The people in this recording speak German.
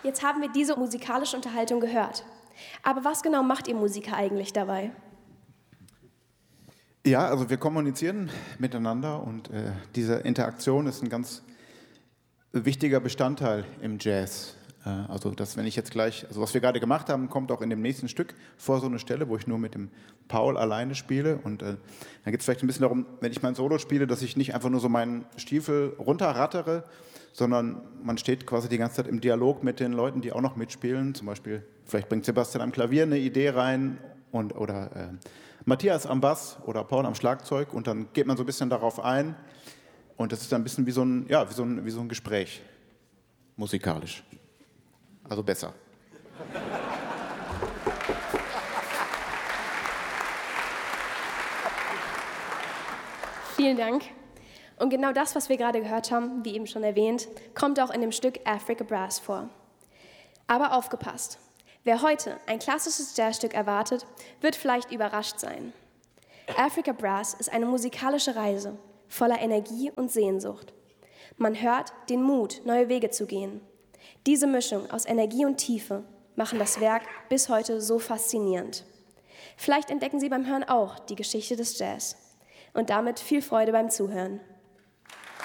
Jetzt haben wir diese musikalische Unterhaltung gehört. Aber was genau macht ihr Musiker eigentlich dabei? Ja, also wir kommunizieren miteinander und diese Interaktion ist ein ganz wichtiger Bestandteil im Jazz. Also das, wenn ich jetzt gleich, also was wir gerade gemacht haben, kommt auch in dem nächsten Stück vor, so eine Stelle, wo ich nur mit dem Paul alleine spiele. Und dann geht es vielleicht ein bisschen darum, wenn ich mein Solo spiele, dass ich nicht einfach nur so meinen Stiefel runterrattere, sondern man steht quasi die ganze Zeit im Dialog mit den Leuten, die auch noch mitspielen. Zum Beispiel, vielleicht bringt Sebastian am Klavier eine Idee rein oder Matthias am Bass oder Paul am Schlagzeug und dann geht man so ein bisschen darauf ein. Und das ist dann ein bisschen wie so ein Gespräch, musikalisch. Also besser. Vielen Dank. Und genau das, was wir gerade gehört haben, wie eben schon erwähnt, kommt auch in dem Stück Africa Brass vor. Aber aufgepasst! Wer heute ein klassisches Jazzstück erwartet, wird vielleicht überrascht sein. Africa Brass ist eine musikalische Reise voller Energie und Sehnsucht. Man hört den Mut, neue Wege zu gehen. Diese Mischung aus Energie und Tiefe machen das Werk bis heute so faszinierend. Vielleicht entdecken Sie beim Hören auch die Geschichte des Jazz. Und damit viel Freude beim Zuhören.